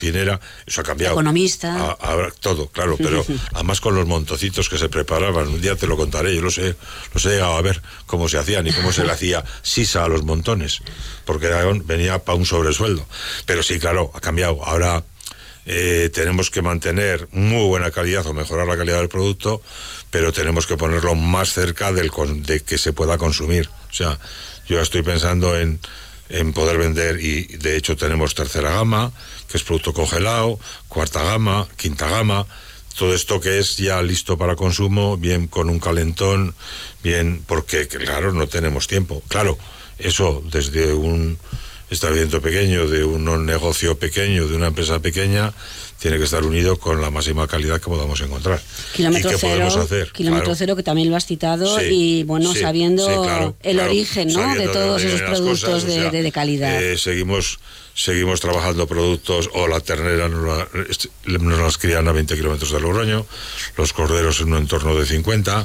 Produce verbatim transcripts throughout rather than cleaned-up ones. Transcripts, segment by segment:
Pinera, eso ha cambiado. Economista. A, a, todo, claro, pero además con los montocitos que se preparaban, un día te lo contaré, yo los he, los he llegado a ver cómo se hacían y cómo se le hacía sisa a los montones, porque era, venía para un sobresueldo. Pero sí, claro, ha cambiado. Ahora eh, tenemos que mantener muy buena calidad o mejorar la calidad del producto, pero tenemos que ponerlo más cerca del de que se pueda consumir. O sea, yo estoy pensando en en poder vender, y de hecho tenemos tercera gama, que es producto congelado, cuarta gama, quinta gama, todo esto que es ya listo para consumo, bien con un calentón, bien, porque claro, no tenemos tiempo. Claro, eso desde un establecimiento pequeño, de un negocio pequeño, de una empresa pequeña, tiene que estar unido con la máxima calidad que podamos encontrar. Kilómetro ¿Y qué cero, podemos hacer? kilómetro Claro. cero, que también lo has citado, Sí, y bueno, sí, sabiendo sí, claro, el claro, origen, ¿no?, sabiendo de todos esos productos cosas, de, o sea, de, de calidad. Eh, seguimos seguimos trabajando productos, o la ternera nos, la, nos las crían a veinte kilómetros de Logroño, los corderos en un entorno de cincuenta,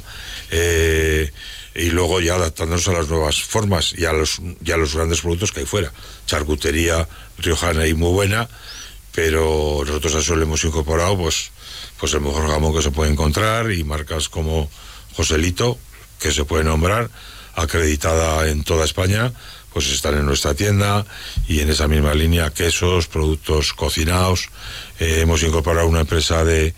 eh, y luego ya adaptándonos a las nuevas formas y a los, y a los grandes productos que hay fuera. Charcutería riojana y muy buena, pero nosotros a eso le hemos incorporado pues, pues el mejor jamón que se puede encontrar, y marcas como Joselito, que se puede nombrar, acreditada en toda España, pues están en nuestra tienda, y en esa misma línea quesos, productos cocinados. Eh, hemos incorporado una empresa de,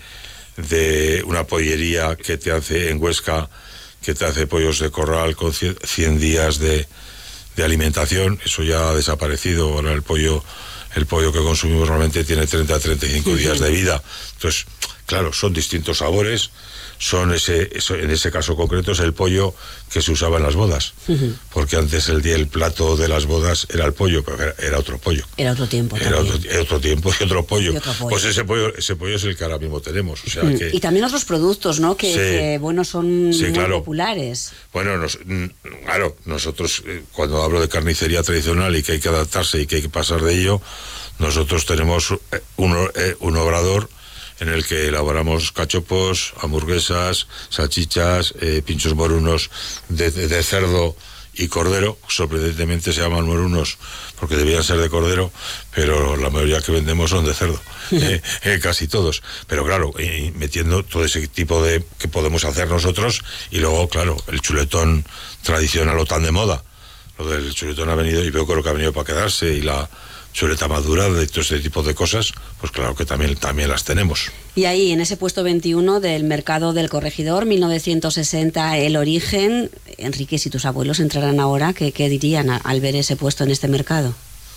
de una pollería que te hace en Huesca, que te hace pollos de corral con cien días de, de alimentación. Eso ya ha desaparecido. Ahora el pollo el pollo que consumimos normalmente tiene treinta a treinta y cinco días de vida. Entonces, claro, son distintos sabores. Son ese, eso, en ese caso concreto es el pollo que se usaba en las bodas, uh-huh. porque antes el día el plato de las bodas era el pollo, pero era, era otro pollo. Era otro tiempo. Era otro, otro tiempo y otro pollo. Y otro pollo. Pues ese pollo, ese pollo es el que ahora mismo tenemos. O sea uh-huh. que, y también otros productos, ¿no? Que, sí, que bueno, son sí, muy claro. populares. Bueno, nos, claro, nosotros cuando hablo de carnicería tradicional y que hay que adaptarse y que hay que pasar de ello, nosotros tenemos un, un obrador en el que elaboramos cachopos, hamburguesas, salchichas, eh, pinchos morunos de, de, de cerdo y cordero. Sorprendentemente se llaman morunos porque debían ser de cordero, pero la mayoría que vendemos son de cerdo, eh, eh, casi todos. Pero claro, eh, metiendo todo ese tipo de que podemos hacer nosotros, y luego, claro, el chuletón tradicional o tan de moda. Lo del chuletón ha venido, y veo que lo que ha venido para quedarse, y la chuleta madura, de todo este tipo de cosas, pues claro que también, también las tenemos. Y ahí, en ese puesto veintiuno del mercado del Corregidor, mil novecientos sesenta, el origen, Enrique, si tus abuelos entraran ahora, ¿qué, qué dirían al ver ese puesto en este mercado?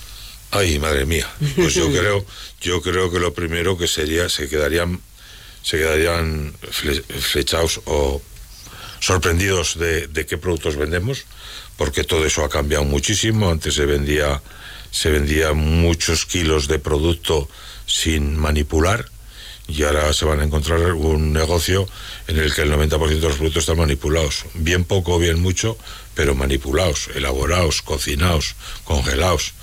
Ay, madre mía, pues yo creo, yo creo que lo primero que sería, se quedarían, se quedarían fle, flechados o sorprendidos de, de qué productos vendemos, porque todo eso ha cambiado muchísimo. Antes se vendía se vendía muchos kilos de producto sin manipular, y ahora se van a encontrar un negocio en el que el noventa por ciento de los productos están manipulados, bien poco, bien mucho, pero manipulados, elaborados, cocinados, congelados.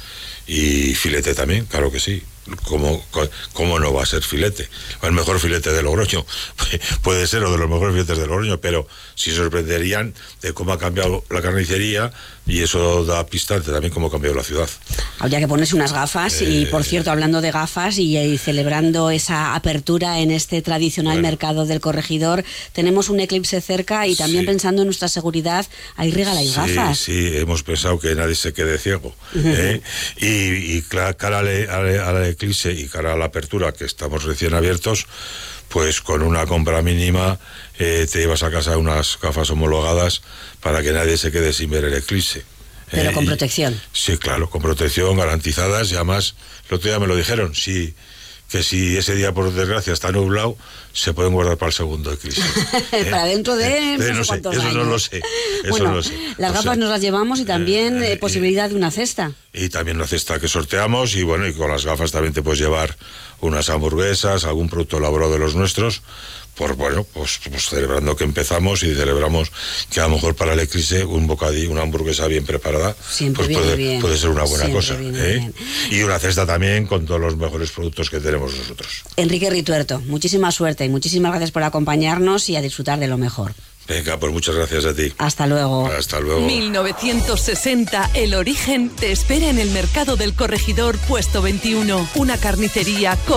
Y filete también, claro que sí. ¿Cómo, ¿Cómo no va a ser filete? El mejor filete de Logroño puede ser, o de los mejores filetes de Logroño, pero sí sorprenderían de cómo ha cambiado la carnicería, y eso da pista de también cómo ha cambiado la ciudad. Habría que ponerse unas gafas, eh... y por cierto, hablando de gafas y, y celebrando esa apertura en este tradicional bueno. mercado del Corregidor, tenemos un eclipse cerca, y también sí. pensando en nuestra seguridad, ahí regaláis sí, gafas. Sí, hemos pensado que nadie se quede ciego, ¿eh? y, y cara a la eclipse y cara a la apertura, que estamos recién abiertos, pues con una compra mínima eh, te llevas a casa unas gafas homologadas para que nadie se quede sin ver el eclipse. Pero eh, con y, protección. Sí, claro, con protección, garantizadas, y además, el otro día me lo dijeron, sí, que si ese día por desgracia está nublado, se pueden guardar para el segundo eclipse. ¿Eh? Para dentro de eh, no, eh, no sé sé, eso años. no lo sé. Eso bueno, no lo sé. Las o gafas sea, nos las llevamos, y también eh, eh, posibilidad de una cesta. Y también una cesta que sorteamos, y bueno, y con las gafas también te puedes llevar unas hamburguesas, algún producto elaborado de los nuestros, por bueno, pues, pues celebrando que empezamos, y celebramos que a lo mejor para el eclipse un bocadillo, una hamburguesa bien preparada, siempre pues puede, bien. puede ser una buena siempre cosa. ¿eh? Y una cesta también con todos los mejores productos que tenemos nosotros. Enrique Rituerto, muchísima suerte y muchísimas gracias por acompañarnos y a disfrutar de lo mejor. Venga, pues muchas gracias a ti. Hasta luego. Hasta luego. mil novecientos sesenta, El Origen te espera en el mercado del Corregidor, puesto veintiuno. Una carnicería con